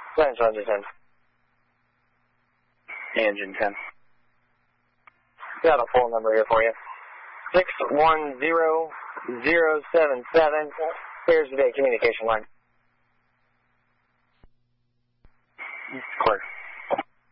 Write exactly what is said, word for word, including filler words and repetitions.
Central Engine ten. Engine ten. Got a phone number here for you. six one zero zero seven seven. Here's the day communication line. Clear.